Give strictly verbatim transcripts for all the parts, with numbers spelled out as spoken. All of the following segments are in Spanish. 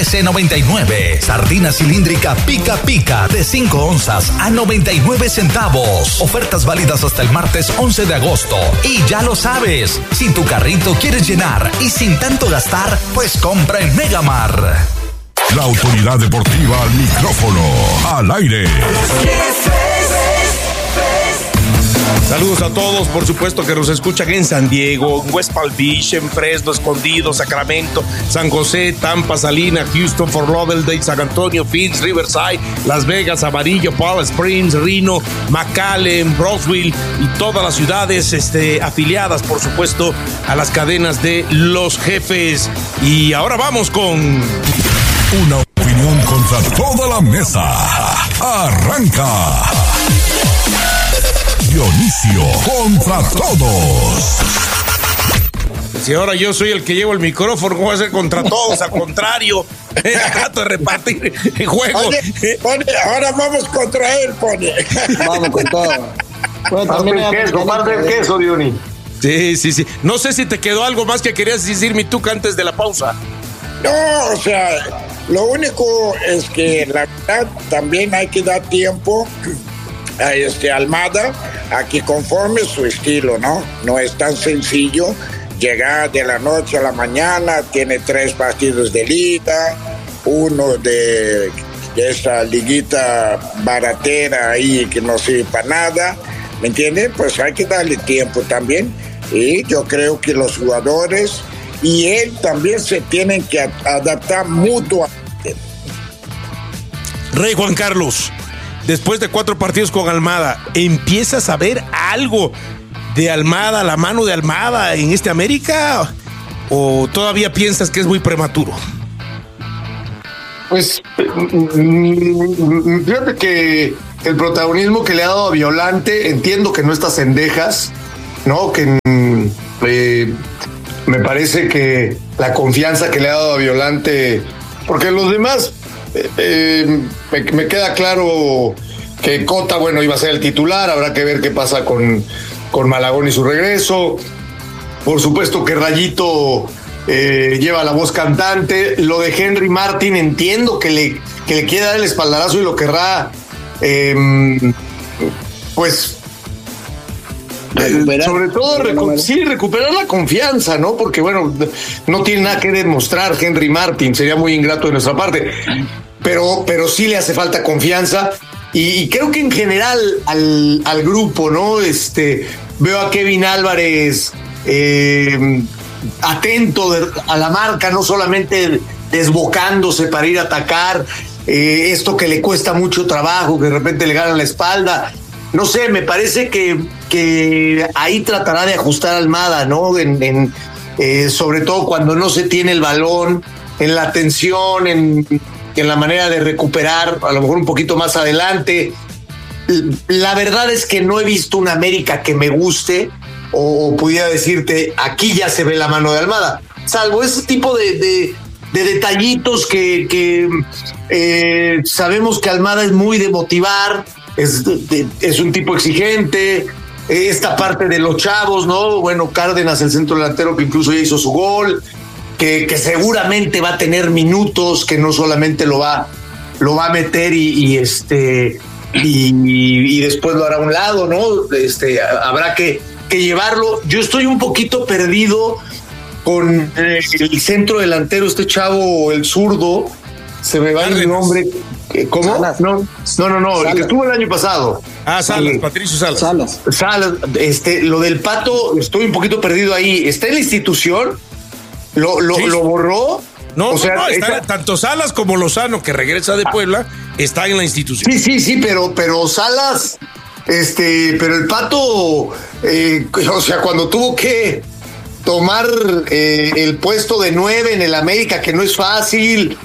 trece noventa y nueve. Sardina cilíndrica pica pica de cinco onzas a noventa y nueve centavos. Ofertas válidas hasta el martes once de agosto. Y ya lo sabes, si tu carrito quieres llenar y sin tanto gastar, pues compra en Megamar. La autoridad deportiva al micrófono, al aire. Saludos a todos, por supuesto que nos escuchan en San Diego, en West Palm Beach, en Fresno, Escondido, Sacramento, San José, Tampa, Salinas, Houston, Fort Lauderdale, San Antonio, Phoenix, Riverside, Las Vegas, Amarillo, Palm Springs, Reno, McAllen, Brownsville y todas las ciudades este, afiliadas, por supuesto, a las cadenas de Los Jefes. Y ahora vamos con... Una opinión contra toda la mesa. Arranca Dionisio contra todos. Si ahora yo soy el que llevo el micrófono, ¿cómo va a ser contra todos? Al contrario, trato de repartir el juego. Oye, Pone, ahora vamos contra él, Pone. Vamos con todo. Bueno, también el queso, parte el queso, Diony. Sí, sí, sí. No sé si te quedó algo más que querías decir, mi tuca, antes de la pausa. No, o sea, lo único es que la verdad también hay que dar tiempo a este Almada a que conforme su estilo, ¿no? No es tan sencillo llegar de la noche a la mañana, tiene tres partidos de liga, uno de, de esa liguita baratera ahí que no sirve para nada, ¿me entienden? Pues hay que darle tiempo también, y yo creo que los jugadores y él también se tienen que adaptar mutuamente. Rey Juan Carlos, después de cuatro partidos con Almada, ¿empiezas a ver algo de Almada, la mano de Almada en este América? ¿O todavía piensas que es muy prematuro? Pues fíjate que el protagonismo que le ha dado a Violante, entiendo que no está Cendejas, ¿no? Que eh, me parece que la confianza que le ha dado a Violante, porque los demás eh, eh, me, me queda claro que Cota, bueno, iba a ser el titular, habrá que ver qué pasa con, con Malagón y su regreso. Por supuesto que Rayito eh, lleva la voz cantante. Lo de Henry Martin, entiendo que le, que le quiere dar el espaldarazo y lo querrá eh, pues recuperar, sobre todo recu- sí, recuperar la confianza, ¿no? Porque bueno, no tiene nada que demostrar Henry Martin, sería muy ingrato de nuestra parte, pero, pero sí le hace falta confianza. Y, y creo que en general al, al grupo, ¿no? Este, veo a Kevin Álvarez eh, atento de, a la marca, no solamente desbocándose para ir a atacar, eh, esto que le cuesta mucho trabajo, que de repente le gana la espalda. No sé, me parece que, que ahí tratará de ajustar Almada, ¿no? En, en, eh, sobre todo cuando no se tiene el balón, en la tensión, en, en la manera de recuperar, a lo mejor un poquito más adelante. La verdad es que no he visto una América que me guste, o, o pudiera decirte, aquí ya se ve la mano de Almada, salvo ese tipo de, de, de detallitos que, que eh, sabemos que Almada es muy de motivar. Es, es un tipo exigente, esta parte de los chavos, ¿no? Bueno, Cárdenas, el centro delantero que incluso ya hizo su gol, que, que seguramente va a tener minutos, que no solamente lo va, lo va a meter y, y este y, y después lo hará a un lado, ¿no? Este, habrá que, que llevarlo. Yo estoy un poquito perdido con el centro delantero, este chavo, el zurdo, se me va el nombre. ¿Cómo? Salas. No, no, no, no Salas. El que estuvo el año pasado. Ah, Salas, eh, Patricio Salas. Salas. Salas, este, lo del Pato, estoy un poquito perdido ahí. ¿Está en la institución? ¿Lo, lo, sí. lo borró? No, o sea, no, está, esta... tanto Salas como Lozano, que regresa de Puebla, está en la institución. Sí, sí, sí, pero, pero Salas, este, pero el Pato, eh, o sea, cuando tuvo que tomar eh, el puesto de nueve en el América, que no es fácil.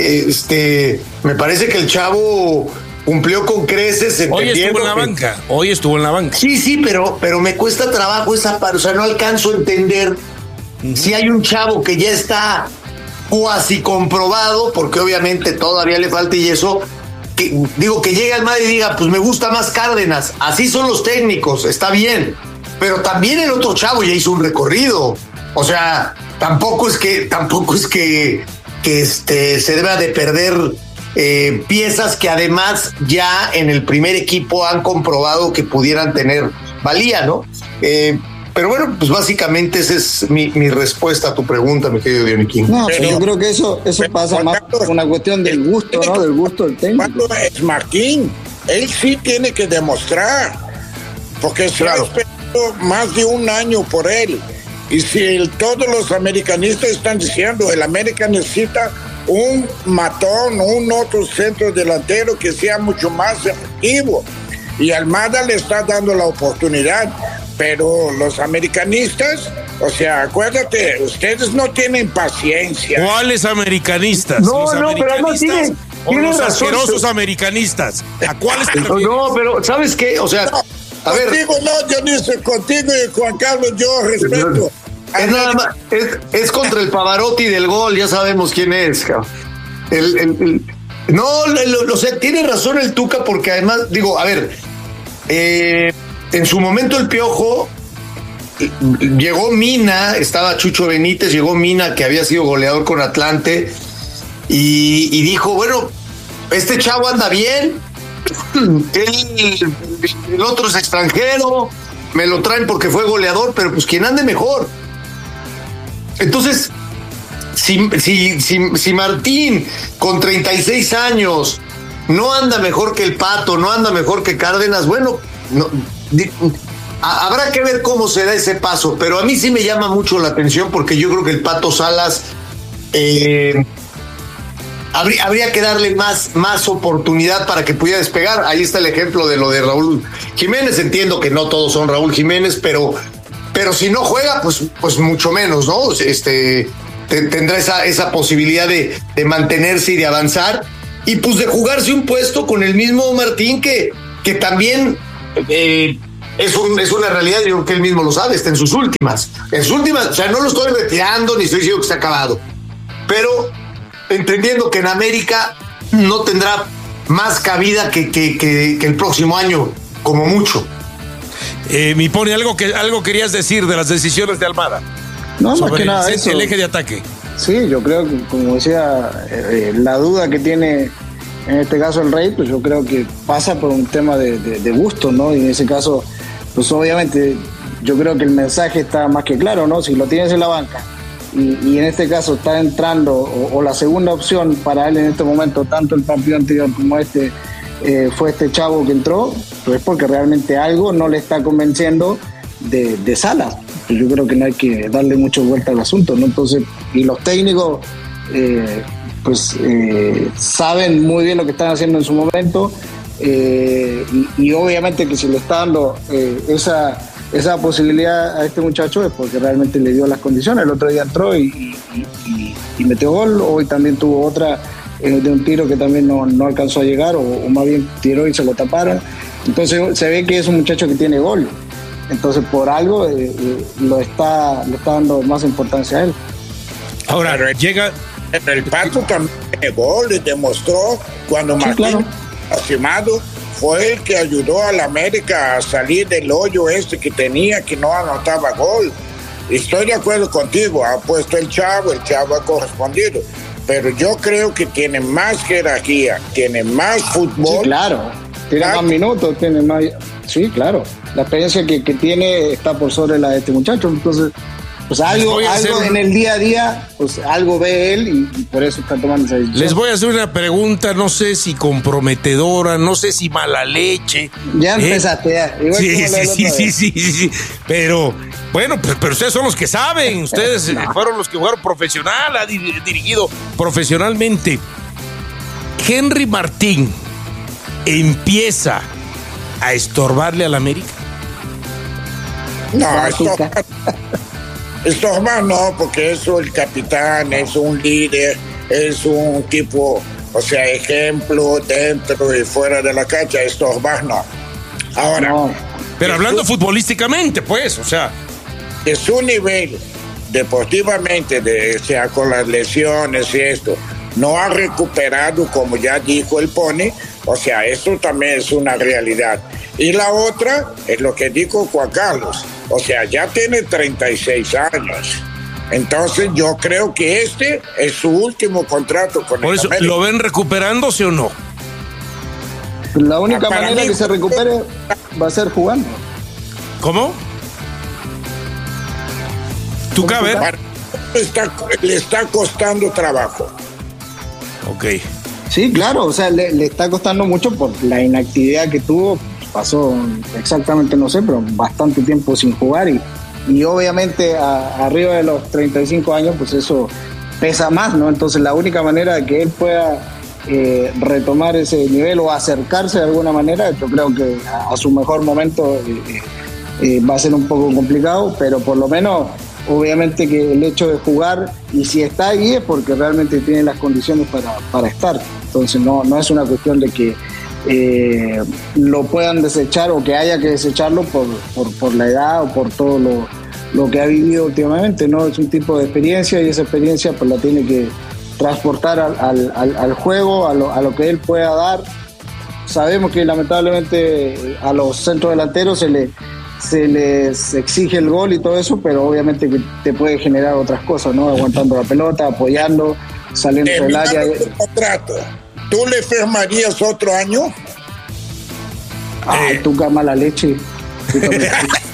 Este, me parece que el chavo cumplió con creces. Hoy estuvo en la que... banca, hoy estuvo en la banca. Sí, sí, pero, pero me cuesta trabajo esa parte, o sea, no alcanzo a entender uh-huh. si hay un chavo que ya está cuasi comprobado, porque obviamente todavía le falta y eso, que, digo, que llegue al Madrid y diga, pues me gusta más Cárdenas, así son los técnicos, está bien, pero también el otro chavo ya hizo un recorrido, o sea, tampoco es que, tampoco es que que este, se deba de perder eh, piezas que además ya en el primer equipo han comprobado que pudieran tener valía, ¿no? Eh, pero bueno, pues básicamente esa es mi, mi respuesta a tu pregunta, mi querido Dioniquín. No, Pero- yo creo que eso, eso pero, pasa Juan más Carlos, por una cuestión del gusto, ¿no? Del gusto del técnico. Cuando es Martín, él sí tiene que demostrar, porque se Claro. ha esperado más de un año por él. Y si el- todos los americanistas están diciendo, el América necesita un matón, un otro centro delantero que sea mucho más efectivo. Y Almada le está dando la oportunidad, pero los americanistas, o sea, acuérdate, ustedes no tienen paciencia. ¿Cuáles americanistas? No, ¿Los no, pero además americanistas tiene- o tiene los razón. asquerosos americanistas? ¿A cuáles te No, refieres? no, pero ¿sabes qué? O sea, a ver, Contigo no, Dionisio, contigo y Juan Carlos yo respeto. es nada más, es, es contra el Pavarotti del gol, ya sabemos quién es, cabrón. El, el, el- no, lo, lo- o sea, tiene razón el Tuca, porque además, digo, a ver, eh, en su momento el Piojo eh, llegó Mina, estaba Chucho Benítez, llegó Mina, que había sido goleador con Atlante, y, y dijo, bueno, este chavo anda bien, el, el otro es extranjero, me lo traen porque fue goleador, pero pues quien ande mejor. Entonces, si, si, si, si Martín con treinta y seis años no anda mejor que el Pato, no anda mejor que Cárdenas, bueno, no, di, a, habrá que ver cómo se da ese paso, pero a mí sí me llama mucho la atención porque yo creo que el Pato Salas eh, habría, habría que darle más, más oportunidad para que pudiera despegar. Ahí está el ejemplo de lo de Raúl Jiménez. Entiendo que no todos son Raúl Jiménez, pero, pero si no juega, pues, pues mucho menos, ¿no? Este, te, tendrá esa, esa posibilidad de, de mantenerse y de avanzar, y pues de jugarse un puesto con el mismo Martín, que, que también eh, es, un, es una realidad. Yo creo que él mismo lo sabe, está en sus últimas. En sus últimas, o sea, no lo estoy retirando ni estoy diciendo que está acabado, pero entendiendo que en América no tendrá más cabida que, que, que, que el próximo año, como mucho. Eh, mi Pony, algo que algo querías decir de las decisiones de Almada. No, más sobre que nada el, eso. el eje de ataque. Sí, yo creo que, como decía, eh, la duda que tiene en este caso el Rey, pues yo creo que pasa por un tema de, de, de gusto, ¿no? Y en ese caso, pues obviamente yo creo que el mensaje está más que claro, ¿no? Si lo tienes en la banca y, y en este caso está entrando, o, o la segunda opción para él en este momento, tanto el partido anterior como este, eh, fue este chavo que entró, pues es porque realmente algo no le está convenciendo de, de Salas. Pues yo creo que no hay que darle mucho vuelta al asunto, ¿no? Entonces, y los técnicos eh, pues eh, saben muy bien lo que están haciendo en su momento, eh, y, y obviamente que si le está dando eh, esa, esa posibilidad a este muchacho es porque realmente le dio las condiciones. El otro día entró y, y, y, y metió gol, hoy también tuvo otra eh, de un tiro que también no, no alcanzó a llegar, o, o más bien tiró y se lo taparon. Entonces se ve que es un muchacho que tiene gol. Entonces, por algo eh, eh, lo está, le está dando más importancia a él. Ahora, Pero- llega. El Pato también tiene gol y demostró cuando Sí, Martín, claro. lastimado, fue el que ayudó a la América a salir del hoyo este que tenía, que no anotaba gol. Estoy de acuerdo contigo, ha puesto el chavo, el chavo ha correspondido, pero yo creo que tiene más jerarquía, tiene más fútbol. Sí, claro. Tiene Claro. más minutos, tiene más... Sí, claro. La experiencia que, que tiene está por sobre la de este muchacho. Entonces, pues algo, voy a algo hacer en un- el día a día, pues algo ve él y, y por eso está tomando esa decisión. Les voy a hacer una pregunta, no sé si comprometedora, no sé si mala leche. Ya ¿eh? empezaste, ya. Igual Sí, como la sí, del sí, otro sí, vez. sí, sí, sí. Pero, bueno, pues, pero ustedes son los que saben. Ustedes eh, fueron los que jugaron profesional, ha di- dirigido profesionalmente. Henry Martín empieza a estorbarle al América. No, Ah, esto, Tuca. esto más no, porque es el capitán, es un líder, es un tipo, o sea, ejemplo dentro y fuera de la cancha. Esto más no. Ahora, No, Pero hablando futbolísticamente, pues, o sea, de su nivel deportivamente, de, o sea, con las lesiones y esto, no ha recuperado, como ya dijo el Pony, o sea, esto también es una realidad. Y la otra es lo que dijo Juan Carlos, o sea, ya tiene treinta y seis años. Entonces yo creo que este es su último contrato con Por el eso, América. ¿lo ven recuperándose o no? La única Para manera mí- que se recupere va a ser jugando. ¿Cómo? ¿Tú qué? A ver. Para- está- le está costando trabajo. Ok. Sí, claro, o sea, le, le está costando mucho por la inactividad que tuvo. Pasó exactamente, no sé, pero bastante tiempo sin jugar y, y obviamente a- arriba de los treinta y cinco años, pues eso pesa más, ¿no? Entonces la única manera de que él pueda eh, retomar ese nivel o acercarse de alguna manera, yo creo que a, a su mejor momento eh, eh, va a ser un poco complicado, pero por lo menos obviamente que el hecho de jugar, y si está ahí es porque realmente tiene las condiciones para, para estar. Entonces no, no es una cuestión de que eh, lo puedan desechar o que haya que desecharlo por, por, por la edad o por todo lo, lo que ha vivido últimamente, ¿no? Es un tipo de experiencia y esa experiencia pues la tiene que transportar al, al, al, al juego, a lo, a lo que él pueda dar. Sabemos que lamentablemente a los centros delanteros se le se les exige el gol y todo eso, pero obviamente que te puede generar otras cosas, ¿no? Aguantando la pelota, apoyando, saliendo del área. Terminaron tu contrato. ¿Tú le firmarías otro año? Ay, tú mala leche. Tú también.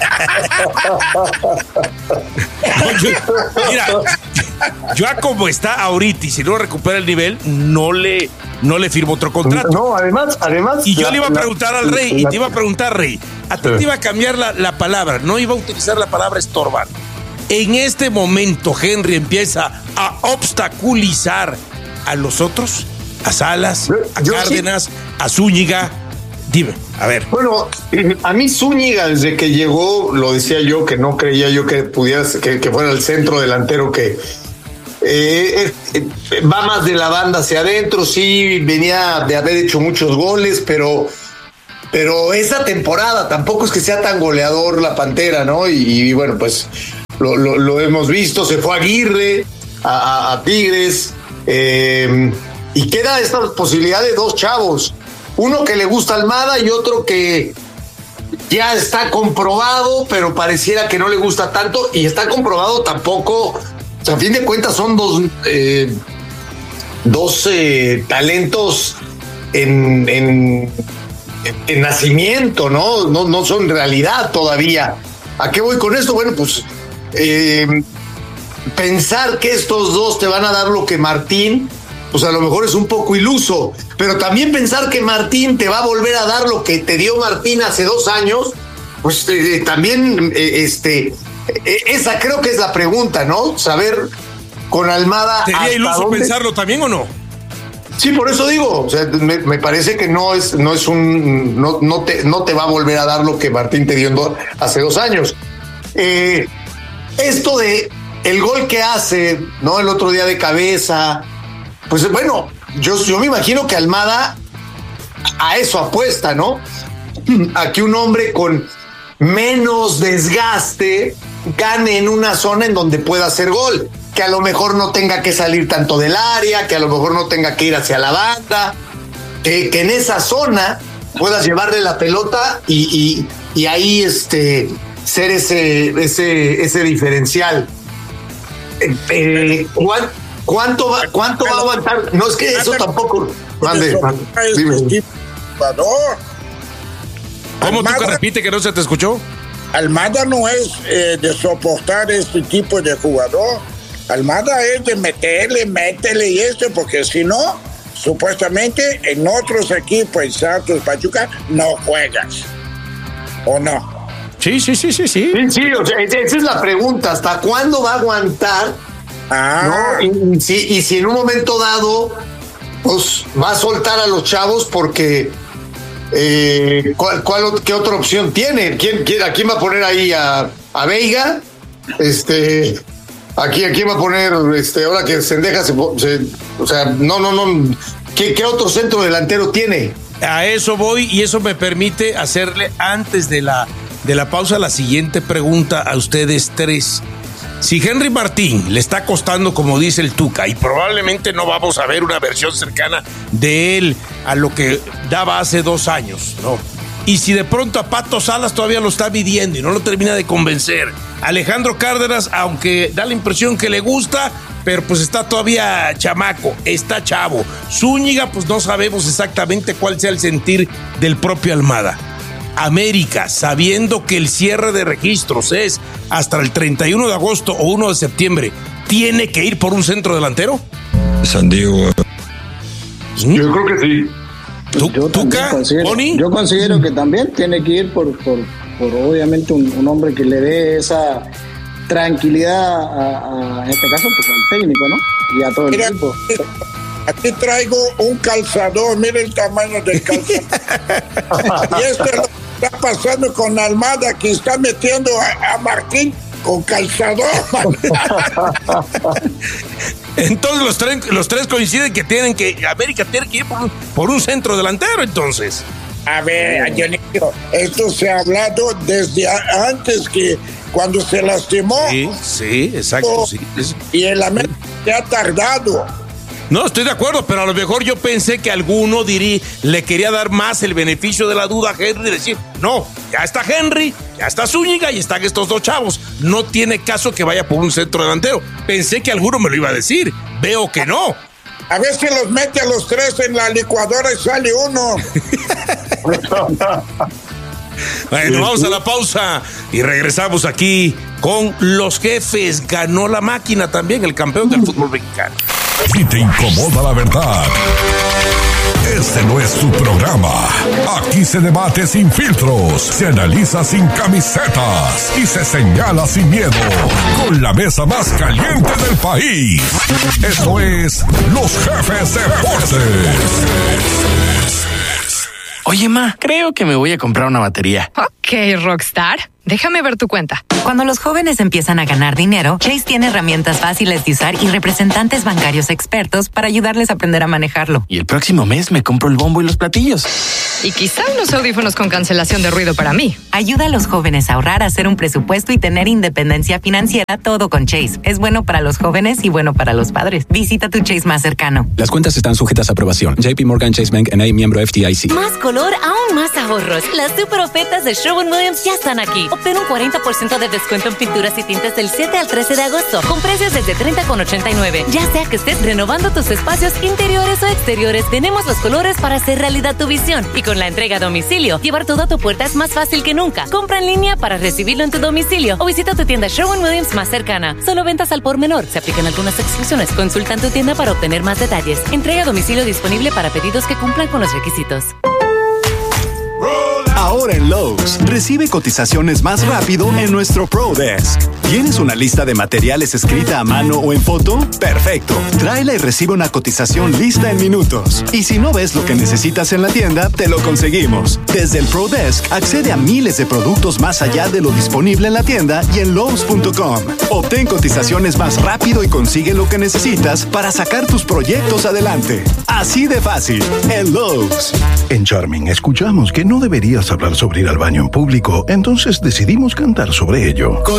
No, yo- mira, yo a como está ahorita y si no recupera el nivel, no le, no le firmo otro contrato. No, además, además. Y yo la- le iba a la- preguntar al Rey, y la- te iba a preguntar, Rey, a ti Sí. te iba a cambiar la, la palabra, no iba a utilizar la palabra estorbar. En este momento, Henry empieza a obstaculizar a los otros, a Salas, Yo- a yo Cárdenas, a Zúñiga. Dime, a ver. Bueno, a mí Zúñiga, desde que llegó, lo decía yo, que no creía yo que pudiera, que, que fuera el centro delantero que eh, eh, va más de la banda hacia adentro, sí, venía de haber hecho muchos goles, pero, pero esa temporada tampoco es que sea tan goleador la Pantera, ¿no? Y, y bueno, pues lo, lo, lo hemos visto, se fue Aguirre a, a, a Tigres, eh, y queda esta posibilidad de dos chavos. Uno que le gusta Almada y otro que ya está comprobado, pero pareciera que no le gusta tanto. Y está comprobado tampoco. O sea, a fin de cuentas son dos, eh, dos eh, talentos en, en, en nacimiento, ¿no? ¿no? No son realidad todavía. ¿A qué voy con esto? Bueno, pues eh, pensar que estos dos te van a dar lo que Martín, pues a lo mejor es un poco iluso, pero también pensar que Martín te va a volver a dar lo que te dio Martín hace dos años, pues eh, también, eh, este, eh, esa creo que es la pregunta, ¿no? Saber con Almada. ¿Sería iluso dónde... pensarlo también o no? Sí, por eso digo, o sea, me, me parece que no es, no es un, no, no te, no te va a volver a dar lo que Martín te dio en do, hace dos años. Eh, esto de el gol que hace, ¿no? El otro día de cabeza. Pues bueno, yo, yo me imagino que Almada a eso apuesta, ¿no? A que un hombre con menos desgaste gane en una zona en donde pueda hacer gol, que a lo mejor no tenga que salir tanto del área, que a lo mejor no tenga que ir hacia la banda, que, que en esa zona puedas llevarle la pelota y, y, y ahí este, ser ese, ese, ese diferencial. Eh, eh, ¿cuál, ¿Cuánto va, cuánto va a aguantar? No, es que eso tampoco. Mande, mande, dime. ¿Cómo tú que repite que no se te escuchó? Almada no es eh, de soportar este tipo de jugador. Almada es de meterle, métele y esto, porque si no, supuestamente en otros equipos, en Santos, Pachuca, no juegas. ¿O no? Sí, sí, sí, sí, sí. Sí, sí, o sea, esa es la pregunta. ¿Hasta cuándo va a aguantar? Ah. ¿No? Y, y, si, y si en un momento dado, pues va a soltar a los chavos porque eh, ¿cuál, cuál, ¿qué otra opción tiene? ¿Quién, quién, ¿A quién va a poner ahí? ¿A, a Veiga? Este, aquí, ¿a quién va a poner? Este, ahora que Sendeja se, se o sea, no, no, no. ¿Qué, ¿Qué otro centro delantero tiene? A eso voy y eso me permite hacerle antes de la, de la pausa la siguiente pregunta a ustedes tres. Si Henry Martín le está costando, como dice el Tuca, y probablemente no vamos a ver una versión cercana de él a lo que daba hace dos años, ¿no? y si de pronto a Pato Salas todavía lo está midiendo y no lo termina de convencer. Alejandro Cárdenas, aunque da la impresión que le gusta, pero pues está todavía chamaco, está chavo. Zúñiga, pues no sabemos exactamente cuál sea el sentir del propio Almada. América, sabiendo que el cierre de registros es hasta el treinta y uno de agosto o uno de septiembre, ¿tiene que ir por un centro delantero? San Diego. ¿Sí? Yo creo que sí. ¿Tú, yo, ¿Tuca, considero, Boni? yo considero que también tiene que ir por, por, por obviamente un, un hombre que le dé esa tranquilidad a, a, en este caso pues al técnico, ¿no? Y a todo el Mira, equipo. Aquí traigo un calzador, mire el tamaño del calzador. Y esto es lo que está pasando con Almada, que está metiendo a, a Martín con calzador. Entonces los tres, los tres coinciden que tienen que América tiene que ir por, por un centro delantero, entonces. A ver, Dionisio, esto se ha hablado desde a, antes que cuando se lastimó. Sí, sí, exacto, sí. Es... Y el América se ha tardado. No, estoy de acuerdo, pero a lo mejor yo pensé que alguno diría, le quería dar más el beneficio de la duda a Henry y decir, no, ya está Henry, ya está Zúñiga y están estos dos chavos. No tiene caso que vaya por un centro delantero. Pensé que alguno me lo iba a decir. Veo que no. A ver si los mete a los tres en la licuadora y sale uno. Bueno, vamos a la pausa y regresamos aquí con los jefes. Ganó la máquina también, el campeón del fútbol mexicano. Si te incomoda la verdad, este no es tu programa. Aquí se debate sin filtros, se analiza sin camisetas y se señala sin miedo. Con la mesa más caliente del país. Esto es Los Jefes Deportes. Oye, ma, creo que me voy a comprar una batería. Ok, Rockstar. Déjame ver tu cuenta. Cuando los jóvenes empiezan a ganar dinero, Chase tiene herramientas fáciles de usar y representantes bancarios expertos para ayudarles a aprender a manejarlo. Y el próximo mes me compro el bombo y los platillos. Y quizá unos audífonos con cancelación de ruido para mí. Ayuda a los jóvenes a ahorrar, a hacer un presupuesto y tener independencia financiera, todo con Chase. Es bueno para los jóvenes y bueno para los padres. Visita tu Chase más cercano. Las cuentas están sujetas a aprobación. J P Morgan Chase Bank N A, miembro F D I C. Más color, aún más ahorros. Las super ofertas de Sherwin-Williams ya están aquí. Obtén un cuarenta por ciento de descuento en pinturas y tintes del siete al trece de agosto, con precios desde treinta con ochenta y nueve. Ya sea que estés renovando tus espacios interiores o exteriores, tenemos los colores para hacer realidad tu visión. Y con la entrega a domicilio, llevar todo a tu puerta es más fácil que nunca. Compra en línea para recibirlo en tu domicilio o visita tu tienda Sherwin-Williams más cercana. Solo ventas al por menor. Se aplican algunas exclusiones. Consulta en tu tienda para obtener más detalles. Entrega a domicilio disponible para pedidos que cumplan con los requisitos. Ahora en Lowe's, recibe cotizaciones más rápido en nuestro Pro Desk. ¿Tienes una lista de materiales escrita a mano o en foto? Perfecto. Tráela y recibe una cotización lista en minutos. Y si no ves lo que necesitas en la tienda, te lo conseguimos. Desde el Pro Desk, accede a miles de productos más allá de lo disponible en la tienda y en Lowe's punto com. Obtén cotizaciones más rápido y consigue lo que necesitas para sacar tus proyectos adelante. Así de fácil, en Lowe's. En Charming escuchamos que no deberías hablar sobre ir al baño en público, entonces decidimos cantar sobre ello. Con